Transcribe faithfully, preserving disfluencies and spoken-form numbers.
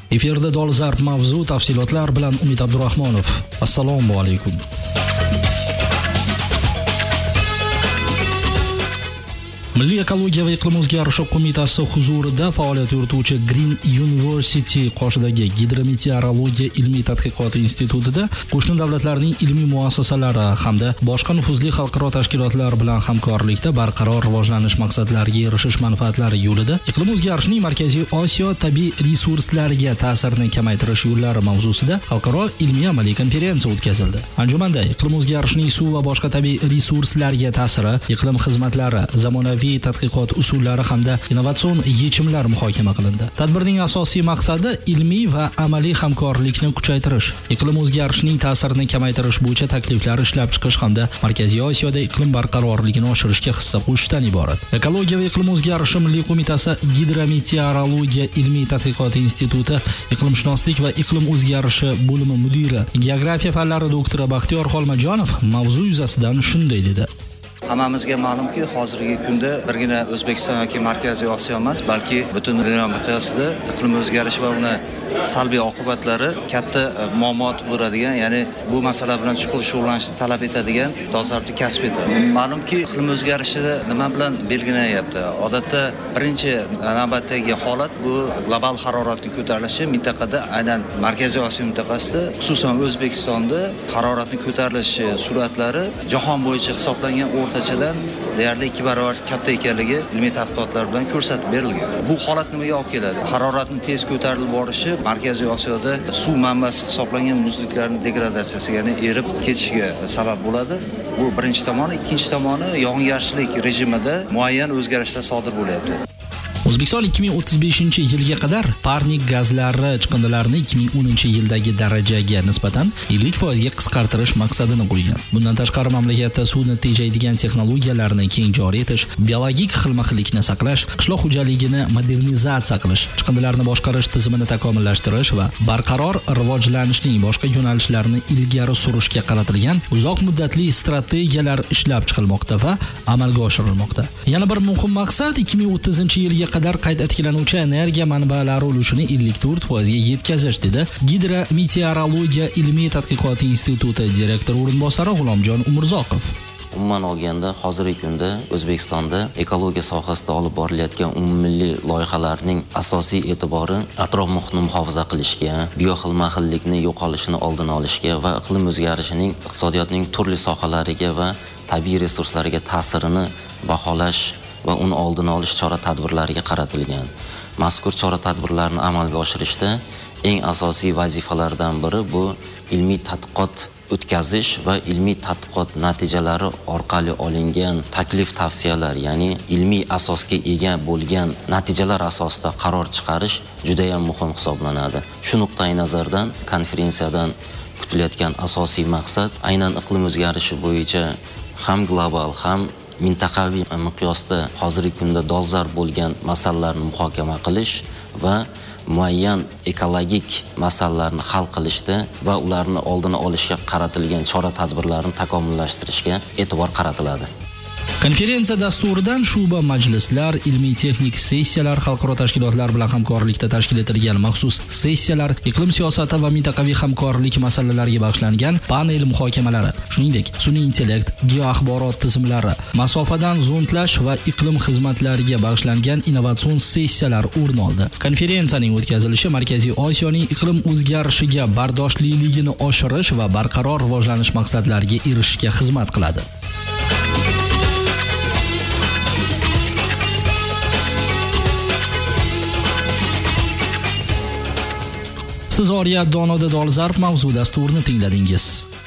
Efirda dolzarb mavzu, tafsilotlar bilan Umid Abdurahmonov. Assalomu alaykum. Milliy ekologiya va iqlim o'zgarishi qo'mitasi huzurida faoliyat yurituvchi Green University qoshidagi Gidrometeorologiya ilmiy tadqiqot institutida qo'shni davlatlarning ilmiy muassasalari hamda boshqa nufuzli xalqaro tashkilotlar bilan hamkorlikda barqaror rivojlanish maqsadlariga erishish manfaatlari yo'lida iqlim o'zgarishining Markaziy Osiyo tabiiy resurslariga ta'sirini kamaytirish yo'llari mavzusida xalqaro ilmiy amaliy konferensiya o'tkazildi. Anjumanda iqlim o'zgarishining suv va boshqa tabiiy resurslarga ta'siri, iqlim xizmatlari, zamonaviy tadqiqot usullari hamda innovatsion yechimlar muhokama qilindi. Tadbirning asosiy maqsadi ilmiy va amaliy hamkorlikni kuchaytirish, iqlim o'zgarishining ta'sirini kamaytirish bo'yicha takliflar ishlab chiqish hamda Markaziy Osiyoda iqlim barqarorligini oshirishga hissa qo'shishdan iborat. Ekologiya va iqlim o'zgarishi milliy qo'mitasi Gidrometeorologiya ilmiy tadqiqot instituti iqlimshunoslik va iqlim o'zgarishi bo'limi mudiri, geografiya fanlari doktori Baxtiyor Xolmajonov mavzu yuzasidan shunday dedi. Hammamizga ma'lumki, hozirgi kunda birgina O'zbekiston yoki Markaziy Osiyo emas, balki butun dunyo miqyosida iqlim o'zgarishi va uni salbiy oqibatlari katta muammo tug'diradigan, ya'ni bu masala bilan chuqur shug'ullanishni talab etadigan dolzarbni kasb etadi. Ma'lumki, iqlim o'zgarishi nima bilan belgilanyapti? Odatda birinchi navbatdagi holat bu global haroratning ko'tarilishi mintaqada, aynan Markaziy Osiyo mintaqasida, xususan O'zbekistonda haroratning ko'tarilishi sur'atlari jahon bo'yicha hisoblangan o'rtachadan deyarli ikki barobar katta ekanligi ilmiy tadqiqotlar bilan ko'rsatib berilgan. Bu holat nimaga olib keladi? Haroratning tez ko'tarilib borishi Markaziy Osiyoda suv manbasi hisoblangan muzliklarning degradatsiyasiga, ya'ni erib ketishiga sabab bo'ladi. Bu birinchi tomoni, ikkinchi tomoni yog'ingarchilik rejimida muayyan o'zgarishlar sodir bo'lyapti. O'zbekiston ikki ming o'ttiz beshinchi yilga qadar parnik gazlari chiqindilarini ikki ming o'ninchi yildagi darajaga nisbatan ellik foiz ga qisqartirish maqsadini qo'ygan. Bundan tashqari mamlakatda suvni tejaydigan texnologiyalarni keng joriy etish, biologik xilma-xillikni saqlash, qishloq xo'jaligini modernizatsiya qilish, chiqindilarni boshqarish tizimini takomillashtirish va barqaror rivojlanishning boshqa yo'nalishlarini ilgari surishga qaratilgan uzoq muddatli strategiyalar ishlab chiqilmoqda va amalga oshirilmoqda. Yana bir muhim maqsad ikki ming o'ttizinchi yilga qadar qayd etilganuvchi energiya manbalari ulushini ellik to'rt foiz ga yetkazish, dedi Gidrometeorologiya ilmiy tadqiqot instituti direktori o'rinbosari G'ulomjon Umurzoqov. Umuman olganda hozirgi kunda O'zbekistonda ekologiya sohasida olib borilayotgan umummilliy loyihalarning asosiy e'tibori atrof muhitni muhofaza qilishga, bioxilma-xillikni yo'qolishini oldini olishga va iqlim o'zgarishining iqtisodiyotning turli sohalariga va tabiiy resurslariga ta'sirini baholash va uni oldini olish chora-tadbirlariga qaratilgan. Mazkur chora-tadbirlarni amalga oshirishda eng asosiy vazifalardan biri bu ilmiy tadqiqot o'tkazish va ilmiy tadqiqot natijalari orqali olingan taklif-tavsiyalar, ya'ni ilmiy asosga ega bo'lgan natijalar asosida qaror chiqarish juda ham muhim hisoblanadi. Shu nuqtai nazardan konferensiyadan kutilayotgan asosiy maqsad aynan iqlim o'zgarishi bo'yicha ham global, ham mintaqaviy miqyosda hozirgi kunda dolzarb bo'lgan masalalarni muhokama qilish va muayyan ekologik masalalarni hal qilishda va ularni oldini olishga qaratilgan chora-tadbirlarni takomillashtirishga e'tibor qaratiladi. Konferensiya dasturidan shu'ba majlislar, ilmiy-texnik sessiyalar, xalqaro tashkilotlar bilan hamkorlikda tashkil etilgan maxsus sessiyalar, iqlim siyosati va mintaqaviy hamkorlik masalalariga bag'ishlangan panel muhokamalari, shuningdek, sun'iy intellekt, geoaxborot tizimlari, masofadan zondlash va iqlim xizmatlariga bag'ishlangan innovatsion sessiyalar o'rin oldi. Konferensiyaning o'tkazilishi Markaziy Osiyoning iqlim o'zgarishiga bardoshliligini oshirish va barqaror rivojlanish maqsadlariga erishishga xizmat qiladi. Siz Oriya Donoda dolzarb mavzu dasturini tingladingiz.